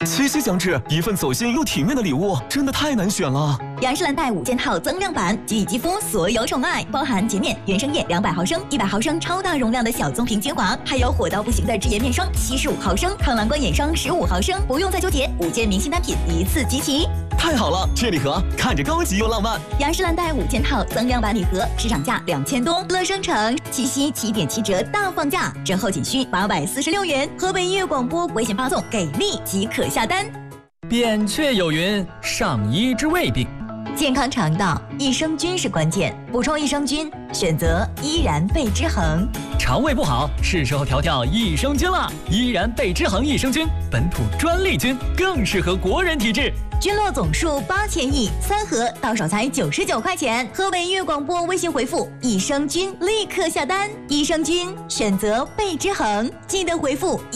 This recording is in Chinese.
七夕将至，一份走心又体面的礼物真的太难选了。 雅诗兰黛5件套增量版，给予肌肤所有宠爱，包含洁面、原生液200毫升、100毫升超大容量的小棕瓶精华，还有火到不行的智颜面霜75毫升、抗蓝光眼霜15毫升，不用再纠结，5件明星单品一次集齐。 太好了，这礼盒看着高级又浪漫。 雅诗兰黛5件套增量版礼盒，市场价2000多，乐生城七夕7.7折大放价，折后仅需846元。河北音乐广播微信发送给力即可下单。 扁鹊有云：上医治未病。 健康肠道，益生菌是关键，补充益生菌，选择依然贝之恒。 肠胃不好，是时候调调益生菌了。依然贝之恒益生菌，本土专利菌，更适合国人体质。 菌落总数8000亿，3盒到手才99块钱。河北音乐广播微信回复益生菌，立刻下单。益生菌选择贝之恒，记得回复